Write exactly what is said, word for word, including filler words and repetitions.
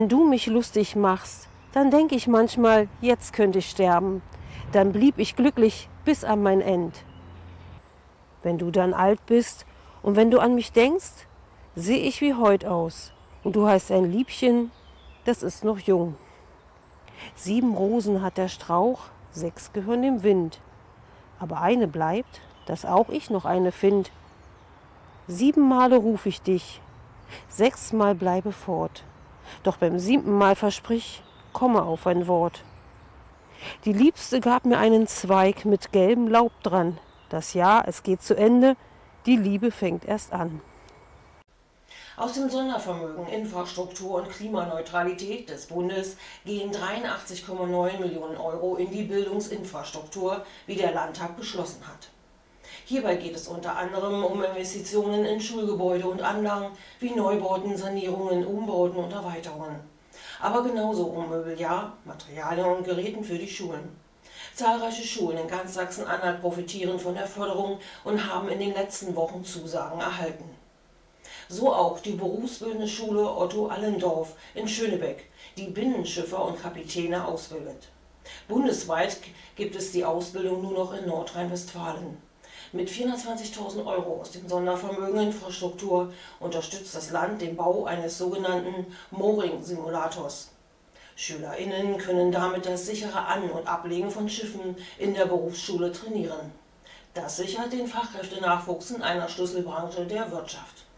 Wenn du mich lustig machst, dann denk ich manchmal, jetzt könnte ich sterben. Dann blieb ich glücklich bis an mein End. Wenn du dann alt bist und wenn du an mich denkst, seh ich wie heut aus. Und du heißt ein Liebchen, das ist noch jung. Sieben Rosen hat der Strauch, sechs gehören dem Wind. Aber eine bleibt, dass auch ich noch eine find. Sieben Male ruf ich dich, sechsmal bleibe fort. Doch beim siebten Mal versprich, komme auf ein Wort. Die Liebste gab mir einen Zweig mit gelbem Laub dran. Das Jahr, es geht zu Ende, die Liebe fängt erst an. Aus dem Sondervermögen Infrastruktur und Klimaneutralität des Bundes gehen dreiundachtzig Komma neun Millionen Euro in die Bildungsinfrastruktur, wie der Landtag beschlossen hat. Hierbei geht es unter anderem um Investitionen in Schulgebäude und Anlagen wie Neubauten, Sanierungen, Umbauten und Erweiterungen. Aber genauso um Mobiliar, Materialien und Geräten für die Schulen. Zahlreiche Schulen in ganz Sachsen-Anhalt profitieren von der Förderung und haben in den letzten Wochen Zusagen erhalten. So auch die berufsbildende Schule Otto Allendorf in Schönebeck, die Binnenschiffer und Kapitäne ausbildet. Bundesweit gibt es die Ausbildung nur noch in Nordrhein-Westfalen. Mit vierhundertzwanzigtausend Euro aus dem Sondervermögen Infrastruktur unterstützt das Land den Bau eines sogenannten Mooring-Simulators. SchülerInnen können damit das sichere An- und Ablegen von Schiffen in der Berufsschule trainieren. Das sichert den Fachkräftenachwuchs in einer Schlüsselbranche der Wirtschaft.